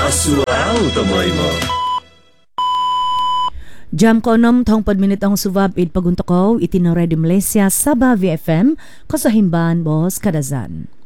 Asual tamay mo. Jam ko 6 minit ang subab id pagunto ko itinore di Malaysia Sabah VFM kasahimban Bos Kadazan.